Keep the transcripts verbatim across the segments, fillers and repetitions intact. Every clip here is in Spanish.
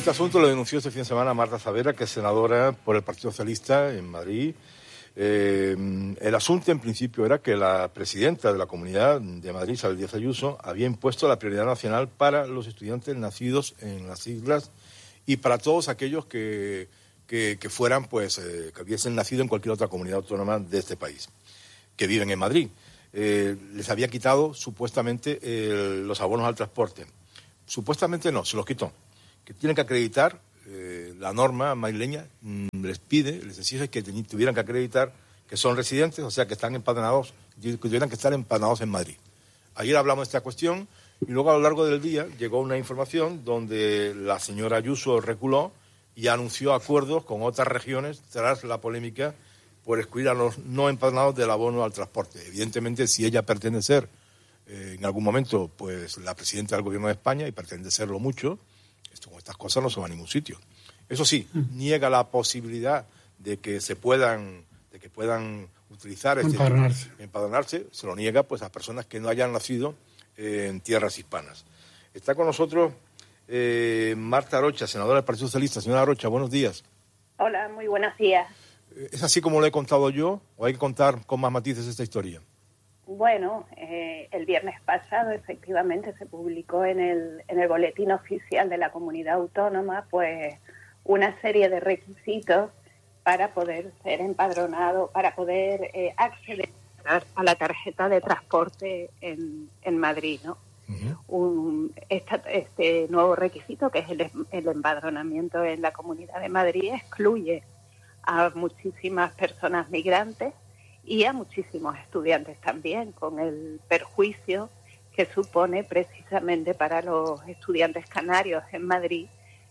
Este asunto lo denunció este fin de semana Marta Savera, que es senadora por el Partido Socialista en Madrid. Eh, el asunto, en principio, era que la presidenta de la Comunidad de Madrid, Isabel Díaz Ayuso, había impuesto la prioridad nacional para los estudiantes nacidos en las islas y para todos aquellos que, que, que fueran, pues, eh, que hubiesen nacido en cualquier otra comunidad autónoma de este país, que viven en Madrid. Eh, les había quitado, supuestamente, eh, los abonos al transporte. Supuestamente no, se los quitó. Que tienen que acreditar, eh, la norma madrileña mmm, les pide, les exige que tuvieran que acreditar que son residentes, o sea, que están empadronados, que tuvieran que estar empadronados en Madrid. Ayer hablamos de esta cuestión y luego a lo largo del día llegó una información donde la señora Ayuso reculó y anunció acuerdos con otras regiones tras la polémica por excluir a los no empadronados del abono al transporte. Evidentemente, si ella pretende ser eh, en algún momento pues la presidenta del Gobierno de España, y pretende serlo mucho, esto, con estas cosas no se va a ningún sitio. Eso sí, mm. niega la posibilidad de que se puedan, de que puedan utilizar este empadronarse. empadronarse, se lo niega pues a personas que no hayan nacido eh, en tierras hispanas. Está con nosotros eh, Marta Arocha, senadora del Partido Socialista. Señora Arocha, buenos días. Hola, muy buenos días. ¿Es así como lo he contado yo o hay que contar con más matices esta historia? Bueno, eh, el viernes pasado efectivamente se publicó en el, en el boletín oficial de la Comunidad Autónoma pues una serie de requisitos para poder ser empadronado, para poder eh, acceder a la tarjeta de transporte en, en Madrid, ¿no? Uh-huh. Un, esta, este nuevo requisito, que es el, el empadronamiento en la Comunidad de Madrid, excluye a muchísimas personas migrantes y a muchísimos estudiantes también, con el perjuicio que supone precisamente para los estudiantes canarios en Madrid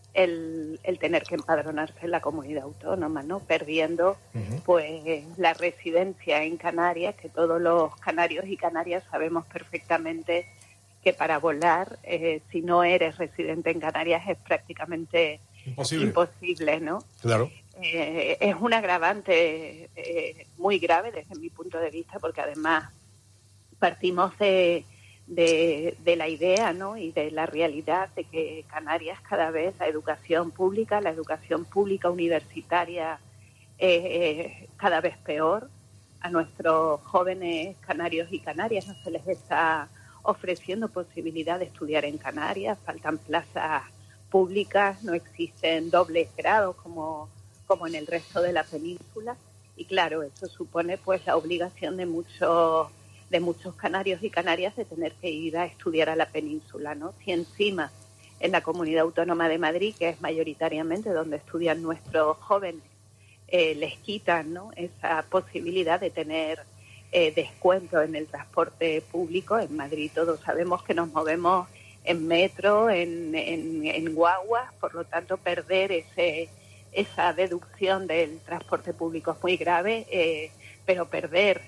el, el tener que empadronarse en la comunidad autónoma, ¿no? Perdiendo uh-huh. pues la residencia en Canarias, que todos los canarios y canarias sabemos perfectamente que para volar, eh, si no eres residente en Canarias, es prácticamente imposible, imposible ¿no? Claro. Eh, es un agravante eh, muy grave desde mi punto de vista, porque además partimos de, de, de la idea, ¿no? Y de la realidad de que Canarias cada vez la educación pública, la educación pública universitaria eh, cada vez peor. A nuestros jóvenes canarios y canarias no se les está ofreciendo posibilidad de estudiar en Canarias, faltan plazas públicas, no existen dobles grados como como en el resto de la península, y claro, eso supone pues la obligación de muchos de muchos canarios y canarias de tener que ir a estudiar a la península, ¿no? Si encima en la Comunidad Autónoma de Madrid, que es mayoritariamente donde estudian nuestros jóvenes, eh, les quitan, ¿no? esa posibilidad de tener eh, descuento en el transporte público. En Madrid todos sabemos que nos movemos en metro, en, en, en guaguas, por lo tanto perder ese esa deducción del transporte público es muy grave, eh, pero perder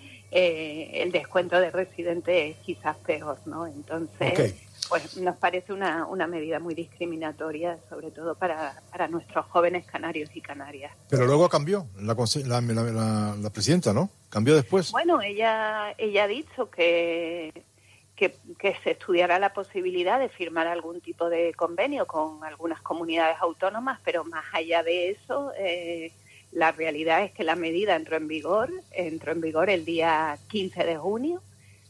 eh, el descuento de residente es quizás peor, ¿no? Entonces, okay. pues nos parece una, una medida muy discriminatoria, sobre todo para, para nuestros jóvenes canarios y canarias. Pero luego cambió la, la, la, la, la presidenta, ¿no? ¿Cambió después? Bueno, ella, ella ha dicho que... Que, que se estudiará la posibilidad de firmar algún tipo de convenio con algunas comunidades autónomas, pero más allá de eso, eh, la realidad es que la medida entró en vigor, entró en vigor el día quince de junio,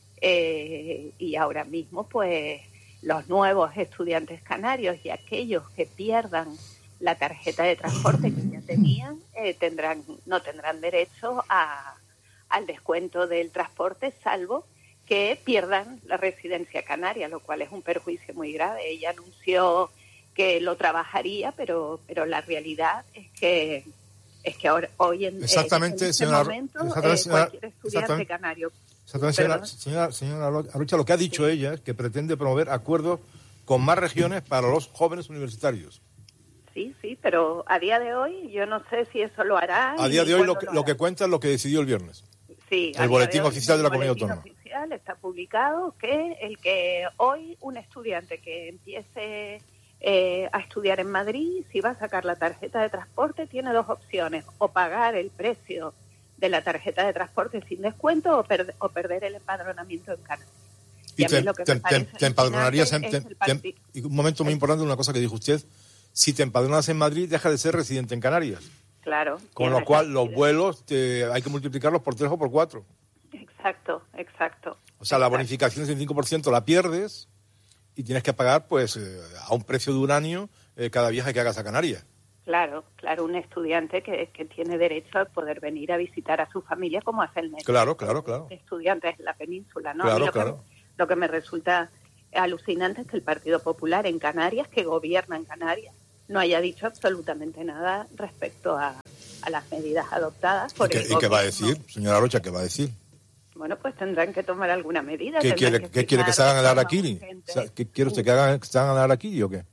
eh, y ahora mismo, pues, los nuevos estudiantes canarios y aquellos que pierdan la tarjeta de transporte que ya tenían, eh, tendrán, no tendrán derecho a, al descuento del transporte, salvo que pierdan la residencia canaria, lo cual es un perjuicio muy grave. Ella anunció que lo trabajaría, pero pero la realidad es que es que ahora, hoy en, exactamente, en este señora, momento exactamente, eh, cualquier estudiante canario. Exactamente, señora, señora, señora Arocha, lo que ha dicho sí. ella es que pretende promover acuerdos con más regiones para los jóvenes universitarios. Sí, sí, pero a día de hoy yo no sé si eso lo hará. A día de hoy lo que, lo, lo que cuenta es lo que decidió el viernes. Sí, el boletín oficial de la Comunidad Autónoma. Está publicado que el que hoy un estudiante que empiece eh, a estudiar en Madrid, si va a sacar la tarjeta de transporte, tiene dos opciones: o pagar el precio de la tarjeta de transporte sin descuento o, per, o perder el empadronamiento en Canarias. Y, y te, lo que te, te, te empadronarías en, te, te, y un momento muy importante, una cosa que dijo usted, si te empadronas en Madrid, dejas de ser residente en Canarias. Claro. Con lo cual, los vuelos te, hay que multiplicarlos por tres o por cuatro. Exacto, exacto. O sea, la exacto. bonificación del cinco por ciento la pierdes y tienes que pagar pues eh, a un precio de un año eh, cada viaje que hagas a Canarias. Claro, claro, un estudiante que, que tiene derecho a poder venir a visitar a su familia como hace el Claro, claro, claro. estudiantes en la península, ¿no? Claro, a mí lo, claro. que, lo que me resulta alucinante es que el Partido Popular en Canarias, que gobierna en Canarias, no haya dicho absolutamente nada respecto a, a las medidas adoptadas por ¿Y qué, el ¿Y qué va a gobierno. decir, señora Rocha? ¿Qué va a decir? Bueno, pues tendrán que tomar alguna medida. ¿Qué quiere que, ¿qué quiere que se hagan el harakiri? O sea, ¿qué quiere usted que, hagan, que se hagan el harakiri o qué?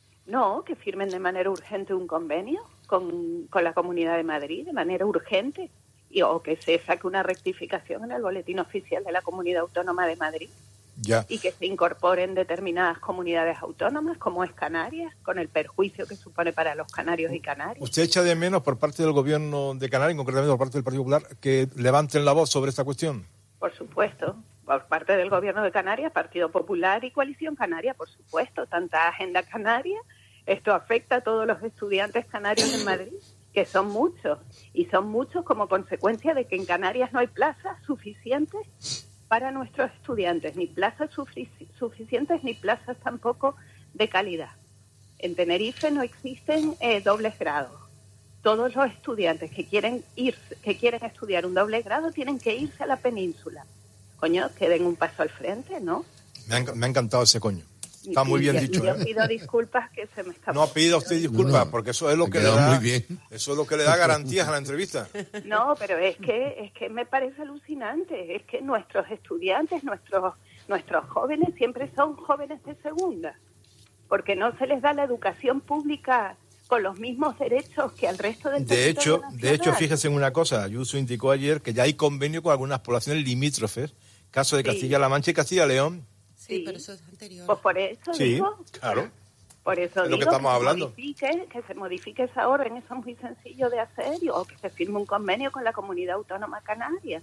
No, que firmen de manera urgente un convenio con, con la Comunidad de Madrid, de manera urgente, y o que se saque una rectificación en el boletín oficial de la Comunidad Autónoma de Madrid. Ya. Y que se incorporen determinadas comunidades autónomas, como es Canarias, con el perjuicio que supone para los canarios y canarias. ¿Usted echa de menos por parte del gobierno de Canarias, concretamente por parte del Partido Popular, que levanten la voz sobre esta cuestión? Por supuesto, por parte del gobierno de Canarias, Partido Popular y Coalición Canaria, por supuesto, tanta agenda canaria. Esto afecta a todos los estudiantes canarios en Madrid, que son muchos, y son muchos como consecuencia de que en Canarias no hay plazas suficientes para nuestros estudiantes, ni plazas sufic- suficientes ni plazas tampoco de calidad. En Tenerife no existen eh, dobles grados. Todos los estudiantes que quieren irse, que quieren estudiar un doble grado tienen que irse a la península. Coño, que den un paso al frente, ¿no? Me ha, me ha encantado ese coño. Está muy bien yo, dicho. Yo ¿eh? pido disculpas que se me escapa. No pida usted disculpas, No, no. porque eso es lo Ha que le quedado da, muy bien. eso es lo que le da garantías a la entrevista. No, pero es que es que me parece alucinante. Es que nuestros estudiantes, nuestros nuestros jóvenes siempre son jóvenes de segunda, porque no se les da la educación pública con los mismos derechos que al resto del De hecho, territorio de hecho, nacional. fíjese en una cosa. Ayuso indicó ayer que ya hay convenio con algunas poblaciones limítrofes, caso de Sí. Castilla-La Mancha y Castilla-León. Sí, pero eso es anterior. Pues por eso Sí, digo, claro. por eso Es lo digo que estamos se hablando. modifique, que se modifique esa orden, eso es muy sencillo de hacer, y- o que se firme un convenio con la Comunidad Autónoma Canaria.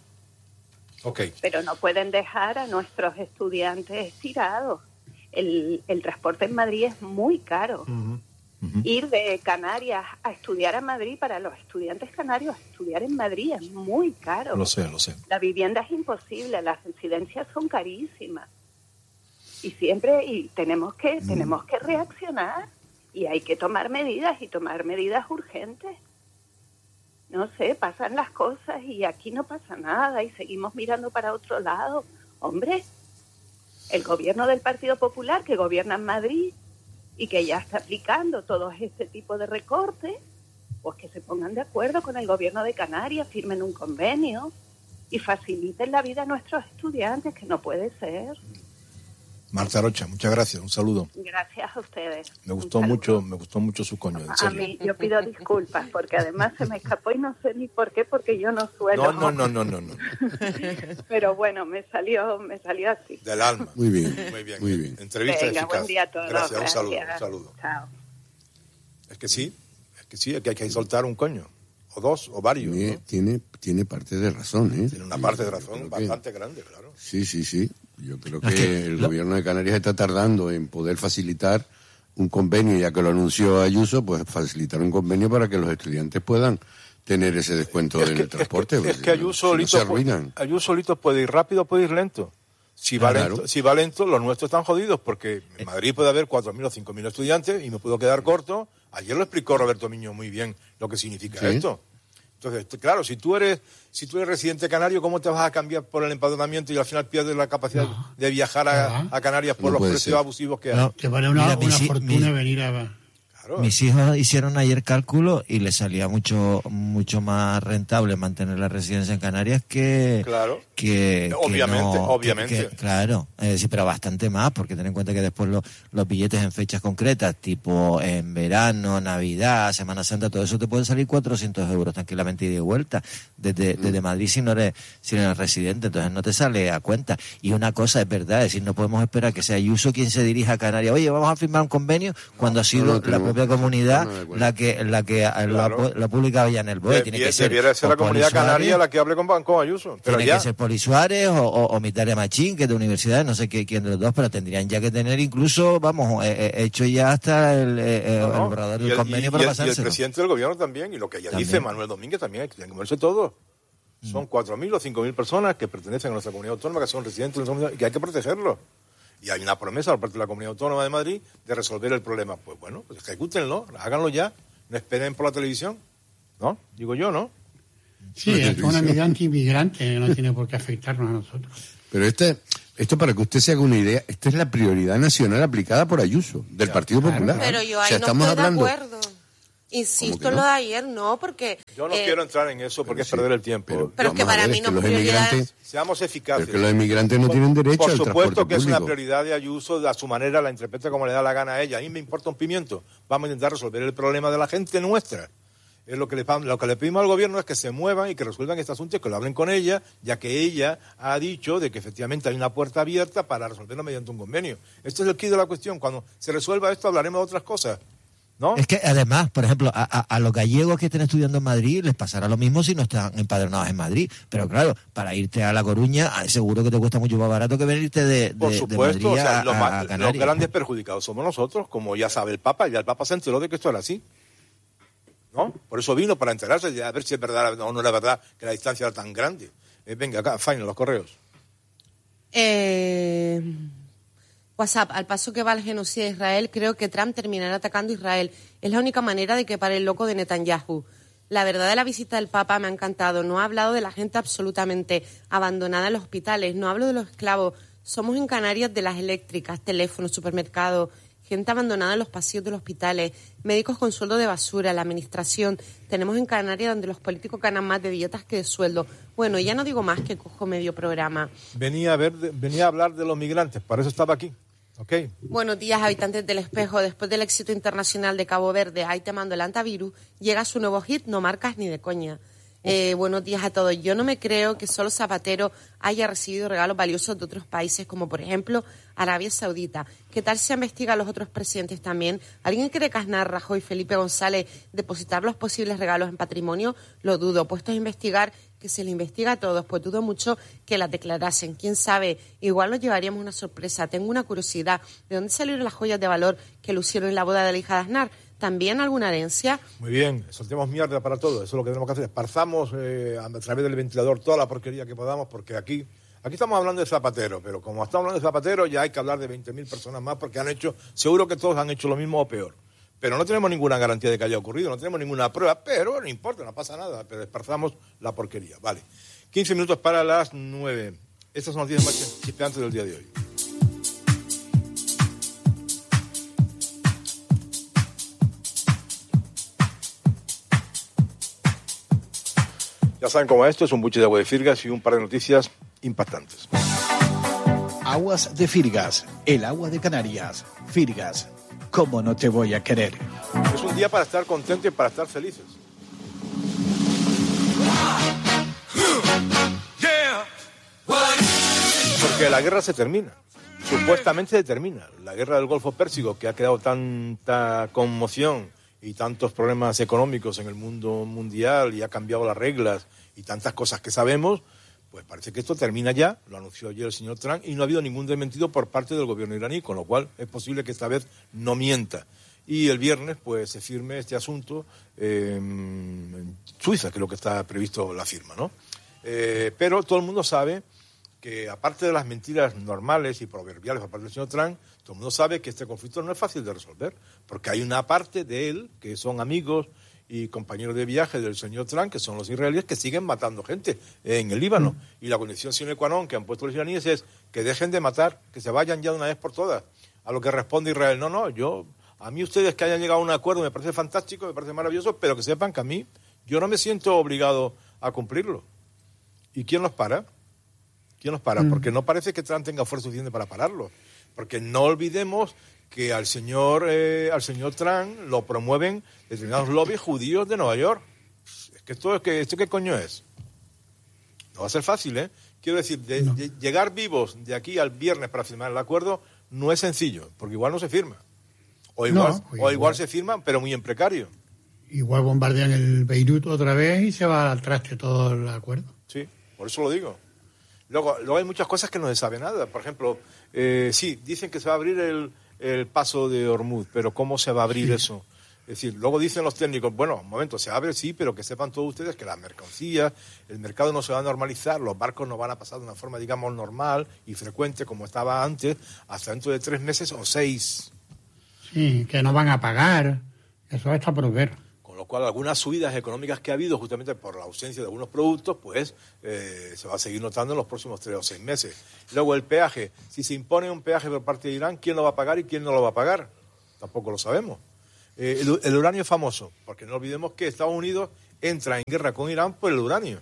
Ok. Pero no pueden dejar a nuestros estudiantes tirados. El, el transporte en Madrid es muy caro. Ujú, ujú. Ir de Canarias a estudiar a Madrid, para los estudiantes canarios, estudiar en Madrid es muy caro. Lo sé, lo sé. La vivienda es imposible, las residencias son carísimas. Y siempre y tenemos que Mm. tenemos que reaccionar, y hay que tomar medidas y tomar medidas urgentes. No sé, pasan las cosas y aquí no pasa nada y seguimos mirando para otro lado. Hombre, el gobierno del Partido Popular, que gobierna en Madrid y que ya está aplicando todo este tipo de recortes, pues que se pongan de acuerdo con el gobierno de Canarias, firmen un convenio y faciliten la vida a nuestros estudiantes, que no puede ser. Marta Rocha, muchas gracias. Un saludo. Gracias a ustedes. Me gustó Un saludo. mucho, me gustó mucho su coño, en A serio. mí, yo pido disculpas, porque además se me escapó y no sé ni por qué, porque yo no suelo. No, no, no, no, no, no. Pero bueno, me salió, me salió así. Del alma. Muy bien. Muy bien. Muy bien. Entrevista Venga, eficaz. buen día a todos. Gracias, un saludo, un gracias. saludo. Chao. Es que sí, es que sí, es que hay que soltar un coño. O dos, o varios. Tiene, ¿no? tiene, tiene parte de razón, ¿eh? Tiene una parte de Yo razón creo que- bastante grande, claro. Sí, sí, sí. Yo creo que, Es que el lo- gobierno de Canarias está tardando en poder facilitar un convenio, ya que lo anunció Ayuso, pues facilitar un convenio para que los estudiantes puedan tener ese descuento Es en que, el transporte. es que, es porque que si Ayuso no, si no solito, se pu- arruinan. Ayuso solito puede ir rápido, puede ir lento. Si va, Claro. lento, si va lento, los nuestros están jodidos, porque en Madrid puede haber cuatro mil o cinco mil estudiantes y me puedo quedar corto. Ayer lo explicó Roberto Miño muy bien lo que significa Sí. esto. Entonces, t- claro, si tú eres si tú eres residente canario, ¿cómo te vas a cambiar por el empadronamiento y al final pierdes la capacidad de viajar a, No. a Canarias por No los puede precios ser. abusivos que hay? No, te vale una, Mira, una mis hi- fortuna mis- venir a... Claro. Mis hijos hicieron ayer cálculo y les salía mucho mucho más rentable mantener la residencia en Canarias que Claro. que, que Obviamente, no- obviamente. que- que- claro, eh, sí, pero bastante más, porque ten en cuenta que después lo- los billetes en fechas concretas, tipo en verano, Navidad, Semana Santa, todo eso te puede salir cuatrocientos euros tranquilamente y de vuelta desde, desde Madrid si no eres si no eres residente, entonces no te sale a cuenta. Y una cosa es verdad, es decir, no podemos esperar que sea Ayuso quien se dirija a Canarias. Oye, vamos a firmar un convenio cuando ha sido no, la tenemos propia comunidad no la que la que claro. la, la publicaba ya en el B O E. Tiene Debie, que ser debiera ser la Comunidad Canaria la que hable con, con Ayuso. Pero tiene ya. que ser Poli Suárez o, o, o Mitaria Machín, que es de universidades, no sé qué, quién de los dos, pero tendrían ya que tener incluso, vamos, eh, eh, hecho ya hasta el, eh, no, no. el borrador del convenio y, para y pasárselo. Y el presidente del gobierno también, y lo que ya también dice Manuel Domínguez también, hay que tienen que moverse todos. Mm. Son cuatro mil o cinco mil personas que pertenecen a nuestra comunidad autónoma, que son residentes de nuestra comunidad y que hay que protegerlos. Y hay una promesa por parte de la Comunidad Autónoma de Madrid de resolver el problema. Pues bueno, pues ejecútenlo, háganlo ya, no esperen por la televisión, ¿no? Digo yo, ¿no? Sí, es una medida anti-inmigrante, no tiene por qué afectarnos a nosotros. Pero este, esto para que usted se haga una idea, esta es la prioridad nacional aplicada por Ayuso, del ya, Partido claro. Popular. Pero yo ahí o sea, no estamos estoy hablando... de acuerdo. Insisto en no? lo de ayer, no, porque... Yo no eh, quiero entrar en eso porque es sí, perder el tiempo. Pero, pero es que para mí no es prioridad. Seamos eficaces. Pero que los inmigrantes no tienen derecho por al transporte público. Por supuesto que es una prioridad de Ayuso, a su manera la interpreta como le da la gana a ella. A mí me importa un pimiento. Vamos a intentar resolver el problema de la gente nuestra. Es lo que, le, lo que le pedimos al gobierno es que se muevan y que resuelvan este asunto y que lo hablen con ella, ya que ella ha dicho de que efectivamente hay una puerta abierta para resolverlo mediante un convenio. Esto es el quid de la cuestión. Cuando se resuelva esto hablaremos de otras cosas. ¿No? Es que además, por ejemplo, a, a, a los gallegos que estén estudiando en Madrid les pasará lo mismo si no están empadronados en Madrid. Pero claro, para irte a La Coruña seguro que te cuesta mucho más barato que venirte de, de, por supuesto, de Madrid o sea, a, los, a, a Canarias. Los grandes perjudicados somos nosotros, como ya sabe el Papa. Ya el Papa se enteró de que esto era así, ¿no? Por eso vino, para enterarse de a ver si es verdad o no era verdad que la distancia era tan grande. Eh, venga, acá, Faina, los correos. Eh... WhatsApp, al paso que va el genocidio de Israel, creo que Trump terminará atacando a Israel. Es la única manera de que pare el loco de Netanyahu. La verdad de la visita del Papa me ha encantado. No ha hablado de la gente absolutamente abandonada en los hospitales. No hablo de los esclavos. Somos en Canarias de las eléctricas, teléfonos, supermercados, gente abandonada en los pasillos de los hospitales, médicos con sueldo de basura, la administración. Tenemos en Canarias donde los políticos ganan más de dietas que de sueldo. Bueno, ya no digo más que cojo medio programa. Venía a ver, venía a hablar de los migrantes, para eso estaba aquí. Okay. Buenos días, habitantes del Espejo. Después del éxito internacional de Cabo Verde, ahí te mando el antivirus, llega su nuevo hit, no marcas ni de coña. Eh, buenos días a todos. Yo no me creo que solo Zapatero haya recibido regalos valiosos de otros países, como por ejemplo Arabia Saudita. ¿Qué tal se investiga a los otros presidentes también? ¿Alguien cree que Aznar, Rajoy y Felipe González depositar los posibles regalos en patrimonio? Lo dudo. Puestos a investigar, que se le investiga a todos, pues dudo mucho que las declarasen. ¿Quién sabe? Igual nos llevaríamos una sorpresa. Tengo una curiosidad. ¿De dónde salieron las joyas de valor que lucieron en la boda de la hija de Aznar? ¿También alguna herencia? Muy bien, soltemos mierda para todo. Eso es lo que tenemos que hacer. Esparzamos eh, a través del ventilador toda la porquería que podamos, porque aquí aquí estamos hablando de Zapatero, pero como estamos hablando de Zapatero ya hay que hablar de veinte mil personas más, porque han hecho, seguro que todos han hecho lo mismo o peor. Pero no tenemos ninguna garantía de que haya ocurrido, no tenemos ninguna prueba, pero no importa, no pasa nada, pero esparzamos la porquería. Vale, quince minutos para las nueve. Estas son las noticias más chispeantes del día de hoy. Ya saben cómo esto es un buche de agua de Firgas y un par de noticias impactantes. Aguas de Firgas, el agua de Canarias. Firgas, ¿cómo no te voy a querer? Es un día para estar contentos y para estar felices. Porque la guerra se termina. Supuestamente se termina. La guerra del Golfo Pérsico, que ha creado tanta conmoción y tantos problemas económicos en el mundo mundial y ha cambiado las reglas y tantas cosas que sabemos, pues parece que esto termina ya, lo anunció ayer el señor Trump, y no ha habido ningún desmentido por parte del gobierno iraní, con lo cual es posible que esta vez no mienta. Y el viernes pues se firme este asunto eh, en Suiza, que es lo que está previsto la firma, ¿no? Eh, pero todo el mundo sabe que, aparte de las mentiras normales y proverbiales por parte del señor Trump, todo el mundo sabe que este conflicto no es fácil de resolver, porque hay una parte de él que son amigos y compañeros de viaje del señor Trump, que son los israelíes, que siguen matando gente en el Líbano. Mm. Y la condición sine qua non que han puesto los iraníes es que dejen de matar, que se vayan ya de una vez por todas. A lo que responde Israel, no, no, yo, a mí ustedes que hayan llegado a un acuerdo me parece fantástico, me parece maravilloso, pero que sepan que a mí, yo no me siento obligado a cumplirlo. ¿Y quién los para? ¿Quién los para? Mm. Porque no parece que Trump tenga fuerza suficiente para pararlo. Porque no olvidemos que al señor eh, al señor Trump lo promueven determinados lobbies judíos de Nueva York. Es que esto, es que, ¿esto qué coño es? No va a ser fácil, ¿eh? Quiero decir, de, no. de, llegar vivos de aquí al viernes para firmar el acuerdo no es sencillo, porque igual no se firma. O igual, No, pues o igual, igual. se firman, pero muy en precario. Igual bombardean el Beirut otra vez y se va al traste todo el acuerdo. Sí, por eso lo digo. Luego, luego hay muchas cosas que no se sabe nada. Por ejemplo, eh, sí, dicen que se va a abrir el, el paso de Hormuz, pero ¿cómo se va a abrir sí. eso? Es decir, luego dicen los técnicos, bueno, un momento, se abre sí, pero que sepan todos ustedes que las mercancías, el mercado no se va a normalizar, los barcos no van a pasar de una forma, digamos, normal y frecuente como estaba antes, hasta dentro de tres meses o seis. Sí, que no van a pagar, eso está por ver. Con lo cual, algunas subidas económicas que ha habido justamente por la ausencia de algunos productos, pues eh, se va a seguir notando en los próximos tres o seis meses. Luego el peaje, si se impone un peaje por parte de Irán, ¿quién lo va a pagar y quién no lo va a pagar? Tampoco lo sabemos. Eh, el, el uranio es famoso, porque no olvidemos que Estados Unidos entra en guerra con Irán por el uranio.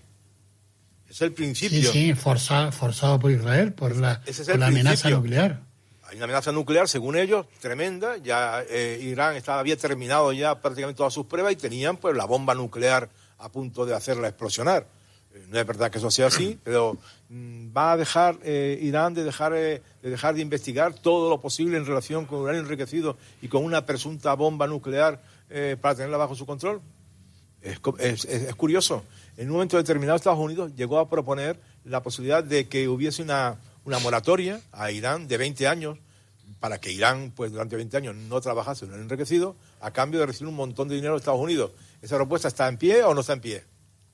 Es el principio. Sí, sí, forzado, forzado por Israel, por la, Ese es por el la amenaza principio. nuclear. Hay una amenaza nuclear, según ellos, tremenda. Ya eh, Irán estaba, había terminado ya prácticamente todas sus pruebas y tenían pues la bomba nuclear a punto de hacerla explosionar. Eh, no es verdad que eso sea así, pero mmm, va a dejar eh, Irán de dejar, eh, de dejar de investigar todo lo posible en relación con uranio enriquecido y con una presunta bomba nuclear eh, para tenerla bajo su control. Es, es, es, es curioso. En un momento determinado Estados Unidos llegó a proponer la posibilidad de que hubiese una... una moratoria a Irán de veinte años para que Irán, pues durante veinte años no trabajase en el enriquecido a cambio de recibir un montón de dinero de Estados Unidos. ¿Esa propuesta está en pie o no está en pie?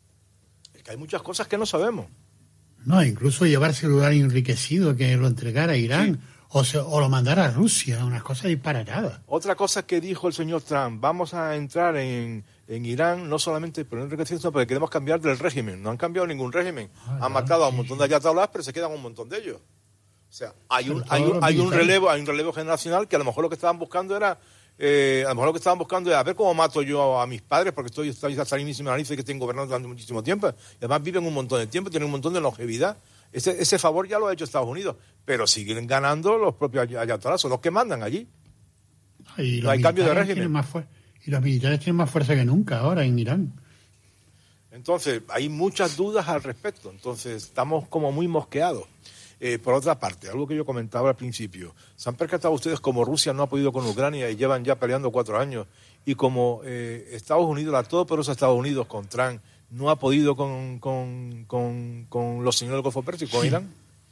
Es que hay muchas cosas que no sabemos. No, incluso llevarse el uranio enriquecido, que lo entregara a Irán, sí. o, se, o lo mandara a Rusia, unas cosas disparatadas. Otra cosa que dijo el señor Trump, vamos a entrar en, en Irán no solamente por el enriquecido, sino porque queremos cambiar del régimen. No han cambiado ningún régimen. Ah, han matado sí. a un montón de ayatolás, pero se quedan un montón de ellos. O sea, hay un, hay un, hay un relevo, hay un relevo generacional que a lo mejor lo que estaban buscando era, eh, a lo mejor lo que estaban buscando era a ver cómo mato yo a mis padres, porque estoy, estoy hasta ahí mismo nariz que estén gobernando durante muchísimo tiempo. Y además viven un montón de tiempo, tienen un montón de longevidad. Ese, ese favor ya lo ha hecho Estados Unidos, pero siguen ganando los propios ayatolás, son los que mandan allí. Y no hay cambio de régimen. Más fu- y los militares tienen más fuerza que nunca ahora en Irán. Entonces, hay muchas dudas al respecto. Entonces, estamos como muy mosqueados. Eh, por otra parte, algo que yo comentaba al principio, ¿se han percatado ustedes como Rusia no ha podido con Ucrania y llevan ya peleando cuatro años? Y como eh, Estados Unidos, la todopoderosa Estados Unidos con Trump, no ha podido con, con, con, con los señores del Golfo Pérsico, con sí. Irán.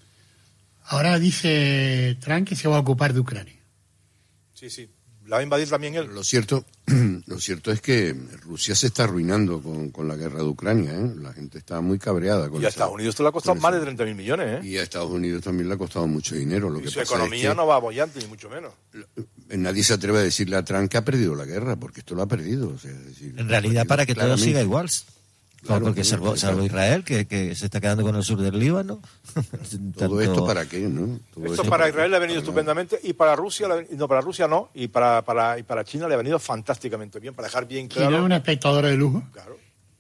Ahora dice Trump que se va a ocupar de Ucrania. Sí, sí. La va a invadir también él. Lo cierto, lo cierto es que Rusia se está arruinando con, con la guerra de Ucrania, ¿eh? La gente está muy cabreada con Y a esa, Estados Unidos esto le ha costado más de treinta mil millones, ¿eh? Y a Estados Unidos también le ha costado mucho dinero. Lo y que su pasa economía es que no va bollante, ni mucho menos. Nadie se atreve a decirle a Trump que ha perdido la guerra, porque esto lo ha perdido. O sea, es decir, en realidad, para que todo siga igual. Claro, porque claro, salvo, salvo Israel, que, que se está quedando con el sur del Líbano. Todo Tanto... esto para qué, ¿no? Todo esto para Israel le ha venido estupendamente y para Rusia, no, para Rusia no, y para, para, y para China le ha venido fantásticamente bien, para dejar bien claro. ¿China es una espectadora de lujo? Claro.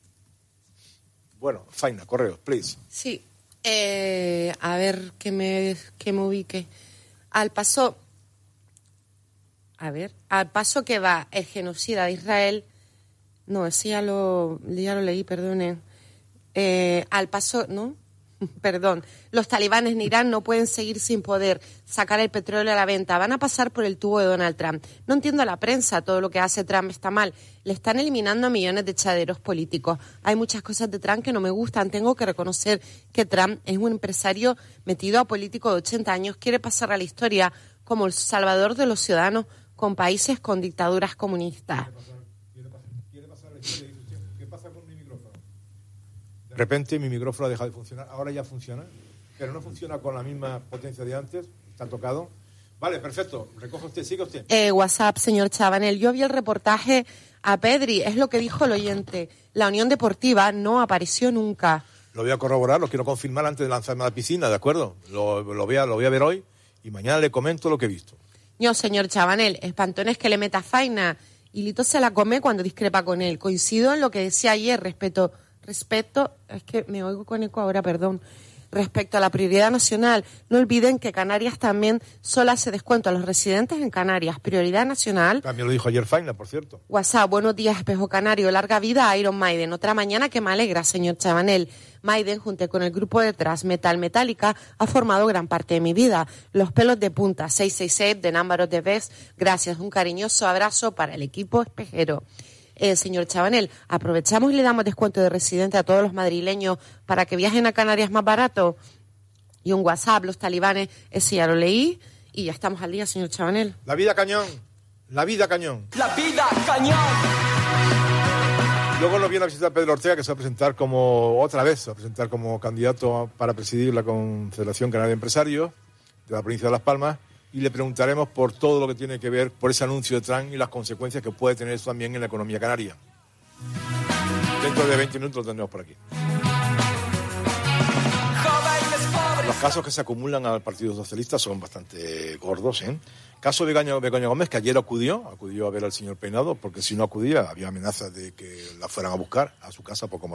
Bueno, Faina, correo, please. Sí, eh, a ver que me, que me ubique. Al paso, a ver, al paso que va el genocida de Israel. No, ese ya lo, ya lo leí, perdonen. Eh, al paso, ¿no? Perdón. Los talibanes en Irán no pueden seguir sin poder sacar el petróleo a la venta. Van a pasar por el tubo de Donald Trump. No entiendo a la prensa. Todo lo que hace Trump está mal. Le están eliminando a millones de chaderos políticos. Hay muchas cosas de Trump que no me gustan. Tengo que reconocer que Trump es un empresario metido a político de ochenta años. Quiere pasar a la historia como el salvador de los ciudadanos con países con dictaduras comunistas. ¿Qué pasa con mi micrófono? De repente mi micrófono ha dejado de funcionar. Ahora ya funciona, pero no funciona con la misma potencia de antes. Está tocado. Vale, perfecto. Recoge usted, sigue usted. Eh, WhatsApp, señor Chabanel. Yo vi el reportaje a Pedri. Es lo que dijo el oyente. La Unión Deportiva no apareció nunca. Lo voy a corroborar, lo quiero confirmar antes de lanzarme a la piscina, ¿de acuerdo? Lo, lo, voy a, lo voy a ver hoy y mañana le comento lo que he visto. Yo, señor Chabanel, espantones que le meta faina. Y Lito se la come cuando discrepa con él. Coincido en lo que decía ayer, respeto, respeto, es que me oigo con eco ahora, perdón. Respecto a la prioridad nacional, no olviden que Canarias también solo hace descuento a los residentes en Canarias. Prioridad nacional. También lo dijo ayer Faina, por cierto. WhatsApp, buenos días, Espejo Canario. Larga vida a Iron Maiden. Otra mañana que me alegra, señor Chabanel. Maiden, junto con el grupo de Thrash Metal Metallica, ha formado gran parte de mi vida. Los pelos de punta, seis seis seis de Number of the Best. Gracias, un cariñoso abrazo para el equipo espejero. Eh, señor Chabanel, aprovechamos y le damos descuento de residente a todos los madrileños para que viajen a Canarias más barato. Y un WhatsApp, los talibanes, ese ya lo leí y ya estamos al día, señor Chabanel. La vida cañón, la vida cañón. La vida cañón. Luego nos viene a visitar Pedro Ortega, que se va a presentar como, otra vez, se va a presentar como candidato para presidir la Confederación Canaria de Empresarios de la provincia de Las Palmas, y le preguntaremos por todo lo que tiene que ver por ese anuncio de Trump y las consecuencias que puede tener eso también en la economía canaria. Dentro de veinte minutos lo tendremos por aquí. Los casos que se acumulan al Partido Socialista son bastante gordos, ¿eh? Caso de Begoña, Begoña Gómez, que ayer acudió, acudió a ver al señor Peinado, porque si no acudía había amenazas de que la fueran a buscar a su casa por como